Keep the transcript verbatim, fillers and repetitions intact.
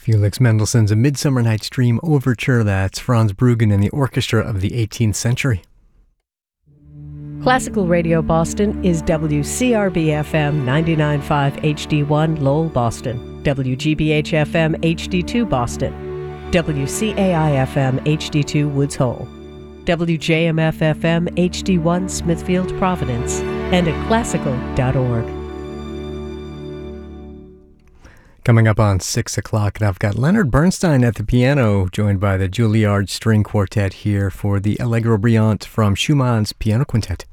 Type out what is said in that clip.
Felix Mendelssohn's A Midsummer Night's Dream Overture. That's Franz Bruggen and the Orchestra of the eighteenth Century. Classical Radio Boston is W C R B F M ninety-nine point five H D one Lowell, Boston, W G B H F M H D two Boston, W C A I F M H D two Woods Hole, W J M F F M H D one Smithfield, Providence, and at classical dot org. Coming up on six o'clock, and I've got Leonard Bernstein at the piano, joined by the Juilliard String Quartet here for the Allegro Brillante from Schumann's Piano Quintet.